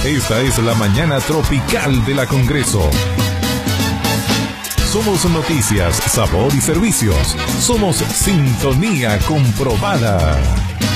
Esta es la mañana tropical de la Congreso. Somos noticias, sabor y servicios. Somos sintonía comprobada.